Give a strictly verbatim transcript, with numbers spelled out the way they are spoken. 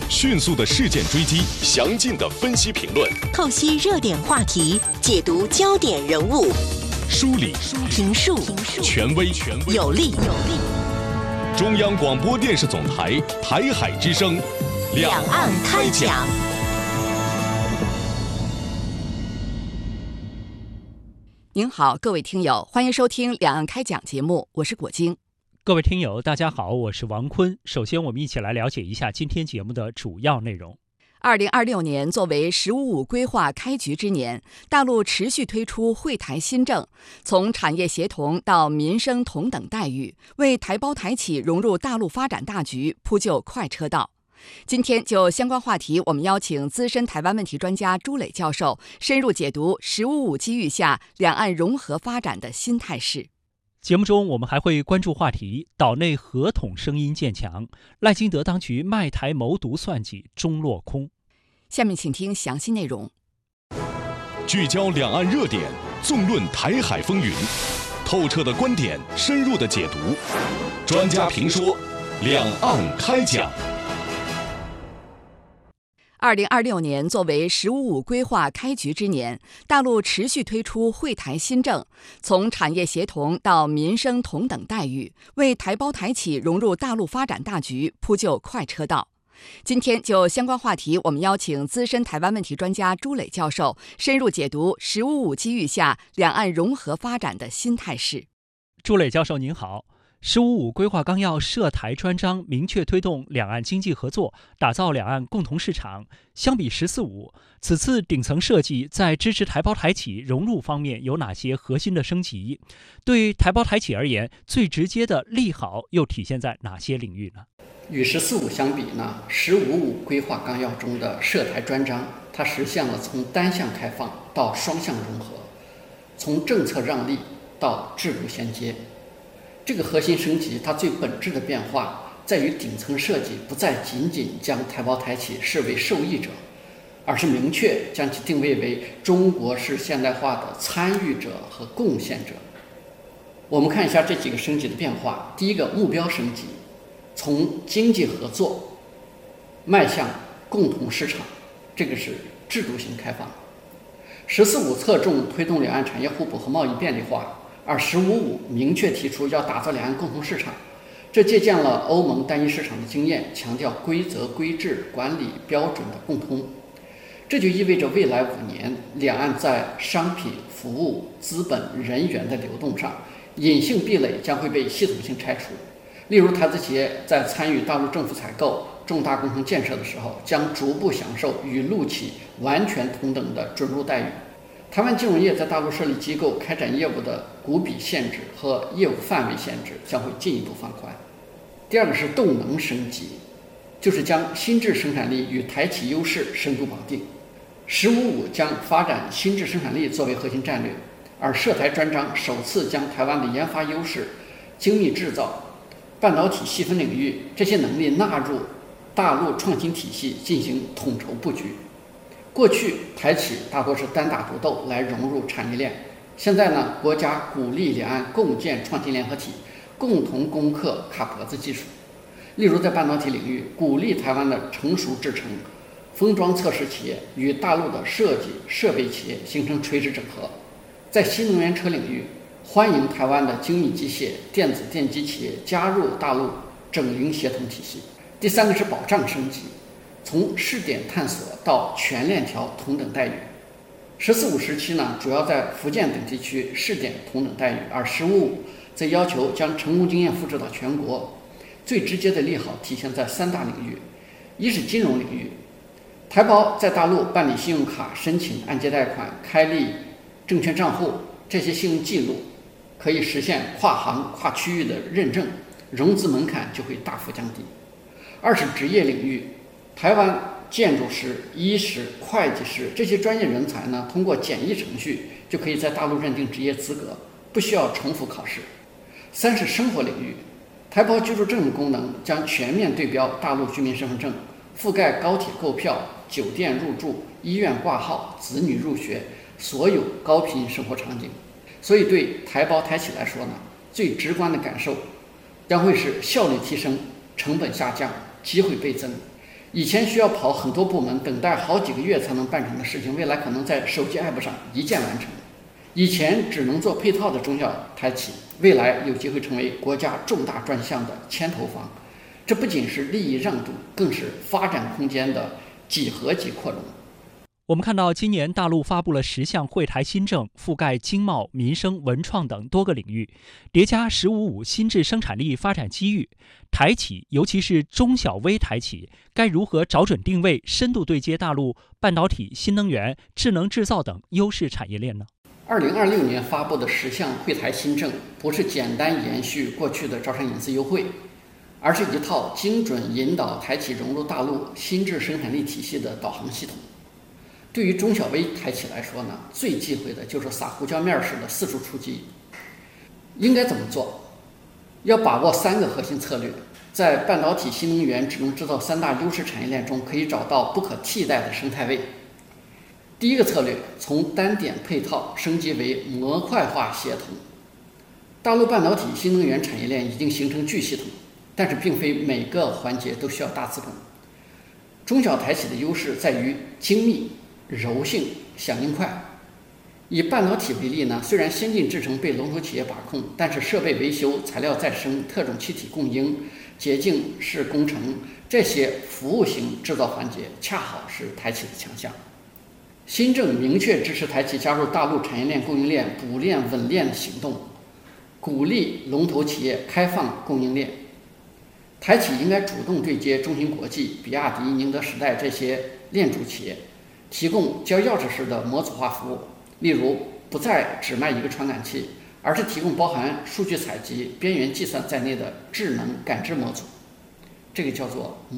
迅速的事件追击，详尽的分析评论， 透析热点话题，解读焦点人物， 梳理评述权威有力。 中央广播电视总台台海之声， 两岸开讲。 您好，各位听友，欢迎收听两岸开讲节目，我是果晶。 各位听友，大家好，我是王坤。首先，我们一起来了解一下今天节目的主要内容。 二零二六年作为“十五五”规划开局之年，大陆持续推出惠台新政，从产业协同到民生同等待遇，为台胞台企融入大陆发展大局铺就快车道。今天就相关话题，我们邀请资深台湾问题专家朱磊教授深入解读“十五五”机遇下两岸融合发展的新态势。 节目中我们还会关注话题：岛内合统声音渐强，赖清德当局卖台谋独算计终落空。 下面请听详细内容。 聚焦两岸热点，纵论台海风云，透彻的观点，深入的解读，专家评说，两岸开讲。 二零二六年作为“十五五”规划开局之年，大陆持续推出惠台新政，从产业协同到民生同等待遇，为台胞台企融入大陆发展大局铺就快车道。今天就相关话题，我们邀请资深台湾问题专家朱磊教授深入解读“十五五”机遇下两岸融合发展的新态势。 朱磊教授您好。十五五规划纲要涉台专章明确推动两岸经济合作，打造两岸共同市场。相比十四五，此次顶层设计在支持台胞台企融入方面有哪些核心的升级？对台胞台企而言，最直接的利好又体现在哪些领域呢？ 与十四五相比呢，十五五规划纲要中的涉台专章，它实现了从单向开放到双向融合，从政策让利到制度衔接。这个核心升级，它最本质的变化在于顶层设计不再仅仅将台胞台企视为受益者，而是明确将其定位为中国式现代化的参与者和贡献者。我们看一下这几个升级的变化。第一个，目标升级，从经济合作迈向共同市场，这个是制度性开放。十四五侧重推动两岸产业互补和贸易便利化，而十五五明确提出要打造两岸共同市场，这借鉴了欧盟单一市场的经验，强调规则、规制、管理标准的共通。这就意味着未来五年，两岸在商品、服务、资本、人员的流动上，隐性壁垒将会被系统性拆除。例如，台资企业在参与大陆政府采购、重大工程建设的时候，将逐步享受与陆企完全同等的准入待遇。台湾金融业在大陆设立机构、开展业务的股比限制和业务范围限制将会进一步放宽。第二个是动能升级，就是将新质生产力与台企优势深度绑定。十五五将发展新质生产力作为核心战略，而涉台专章首次将台湾的研发优势、精密制造、半导体细分领域这些能力纳入大陆创新体系进行统筹布局。过去台企大多是单打独斗来融入产业链，现在呢，国家鼓励两岸共建创新联合体，共同攻克卡脖子技术。例如在半导体领域，鼓励台湾的成熟制程、封装测试企业与大陆的设计设备企业形成垂直整合。在新能源车领域，欢迎台湾的精密机械、电子电机企业加入大陆整零协同体系。第三个是保障升级，从试点探索到全链条同等待遇。十四五时期呢，主要在福建等地区试点同等待遇，而十五五则要求将成功经验复制到全国。最直接的利好体现在三大领域：一是金融领域，台胞在大陆办理信用卡申请、按揭贷款、开立证券账户，这些信用记录可以实现跨行跨区域的认证，融资门槛就会大幅降低。二是职业领域，台湾建筑师、医师、会计师这些专业人才呢，通过简易程序就可以在大陆认定职业资格，不需要重复考试。三是生活领域，台胞居住证的功能将全面对标大陆居民身份证，覆盖高铁购票、酒店入住、医院挂号、子女入学所有高频生活场景。所以对台胞台企来说呢，最直观的感受将会是效率提升、成本下降、机会倍增。 以前需要跑很多部门，等待好几个月才能办成的事情，未来可能在手机 app 上一键完成。以前只能做配套的中小台企，未来有机会成为国家重大专项的牵头方。这不仅是利益让渡，更是发展空间的几何级扩容。 我们看到，今年大陆发布了十项惠台新政，覆盖经贸、民生、文创等多个领域，叠加“十五五”新质生产力发展机遇。台企，尤其是中小微台企，该如何找准定位，深度对接大陆半导体、新能源、智能制造等优势产业链呢？ 二零二六年发布的十项惠台新政，不是简单延续过去的招商引资优惠，而是一套精准引导台企融入大陆新质生产力体系的导航系统。对于中小微台企来说呢，最忌讳的就是撒胡椒面似的四处出击。应该怎么做？要把握三个核心策略，在半导体、新能源、智能制造三大优势产业链中，可以找到不可替代的生态位。第一个策略，从单点配套升级为模块化协同。大陆半导体、新能源产业链已经形成巨系统，但是并非每个环节都需要大资本。中小台企的优势在于精密、柔性、响应快。以半导体为例呢，虽然先进制程被龙头企业把控，但是设备维修、材料再生、特种气体供应、洁净式工程这些服务型制造环节，恰好是台企的强项。新政明确支持台企加入大陆产业链供应链补链稳链行动，鼓励龙头企业开放供应链。台企应该主动对接中芯国际、比亚迪、宁德时代这些链主企业，提供交钥匙式的模组化服务。例如，不再只卖一个传感器，而是提供包含数据采集、边缘计算在内的智能感知模组，这个叫做